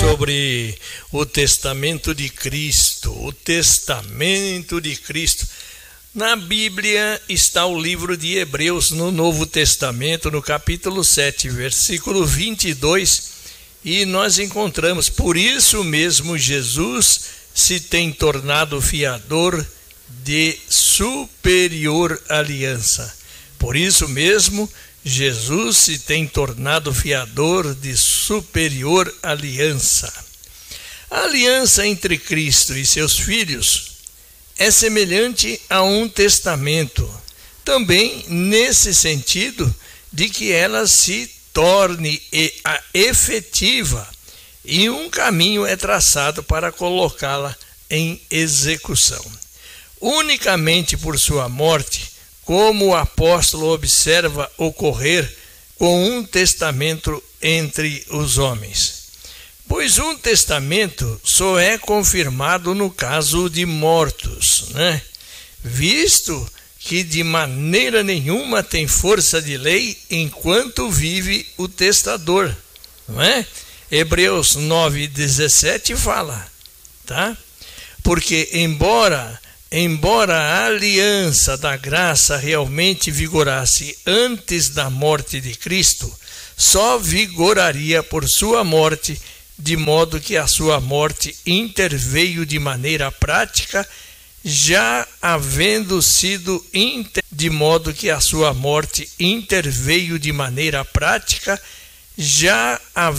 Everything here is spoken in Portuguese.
sobre o testamento de Cristo. O testamento de Cristo. Na Bíblia está o livro de Hebreus, no Novo Testamento, no capítulo 7, versículo 22, e nós encontramos: por isso mesmo Jesus se tem tornado fiador de superior aliança. Por isso mesmo Jesus se tem tornado fiador de superior aliança. A aliança entre Cristo e seus filhos é semelhante a um testamento, também nesse sentido de que ela se torne efetiva e um caminho é traçado para colocá-la em execução. Unicamente por sua morte, como o apóstolo observa ocorrer com um testamento entre os homens. Pois um testamento só é confirmado no caso de mortos, visto que de maneira nenhuma tem força de lei enquanto vive o testador, Hebreus 9:17 fala, Porque embora a aliança da graça realmente vigorasse antes da morte de Cristo, só vigoraria por sua morte, de modo que a sua morte interveio de maneira prática, já havendo sido